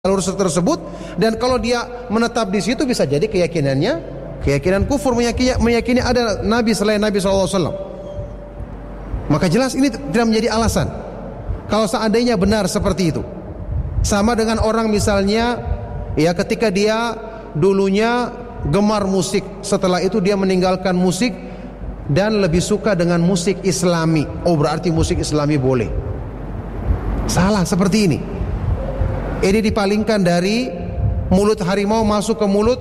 jalur tersebut, dan kalau dia menetap di situ bisa jadi keyakinan kufur, meyakini ada nabi selain Nabi SAW. Maka jelas ini tidak menjadi alasan kalau seandainya benar seperti itu. Sama dengan orang misalnya ya, ketika dia dulunya gemar musik, setelah itu dia meninggalkan musik dan lebih suka dengan musik Islami. Oh, berarti musik Islami boleh. Salah seperti ini. Ini dipalingkan dari mulut harimau masuk ke mulut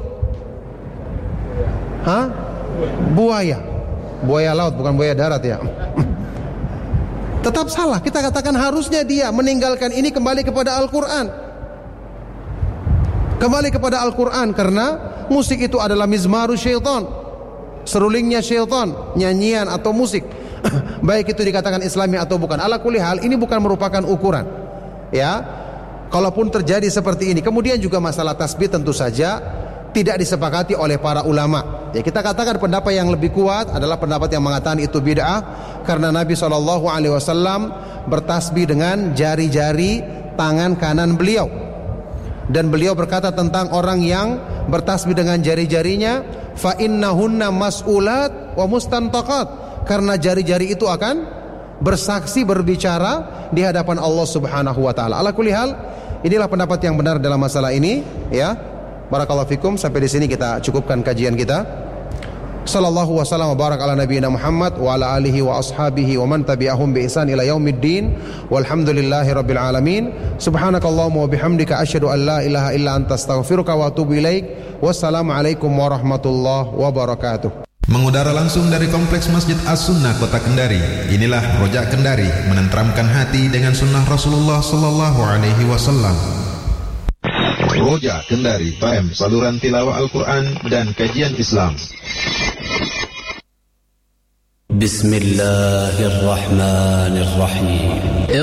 buaya. Buaya laut, bukan buaya darat ya. Tetap salah. Kita katakan harusnya dia meninggalkan ini, kembali kepada Al-Quran. Kembali kepada Al-Quran, karena musik itu adalah mizmaru syaitan, serulingnya syaitan, nyanyian atau musik. Baik itu dikatakan Islami atau bukan. Ala kulli hal, ini bukan merupakan ukuran. Ya. Kalaupun terjadi seperti ini. Kemudian juga masalah tasbih tentu saja tidak disepakati oleh para ulama. Ya, kita katakan pendapat yang lebih kuat adalah pendapat yang mengatakan itu bid'ah, karena Nabi SAW bertasbih dengan jari-jari tangan kanan beliau. Dan beliau berkata tentang orang yang bertasbih dengan jari-jarinya, fa innahunna mas'ulat wa mustantaqat, karena jari-jari itu akan bersaksi, berbicara di hadapan Allah Subhanahu wa taala. Ala kulli hal, inilah pendapat yang benar dalam masalah ini, ya. Barakallahu fikum. Sampai di sini kita cukupkan kajian kita. Sallallahu wasallam wa barak ala nabiyina Muhammad wa ala alihi wa ashabihi wa man tabi'ahum bi ihsan ila yaumiddin. Walhamdulillahi rabbil alamin. Subhanakallahumma wa bihamdika asyhadu an la ilaha illa anta astaghfiruka wa atubu ilaik. Wassalamualaikum warahmatullahi wabarakatuh. Mengudara langsung dari Kompleks Masjid As-Sunnah Kota Kendari. Inilah Rojak Kendari, menenteramkan hati dengan sunnah Rasulullah sallallahu alaihi wasallam. Rojak Kendari FM, saluran tilawah Al-Quran dan kajian Islam. Bismillahirrahmanirrahim.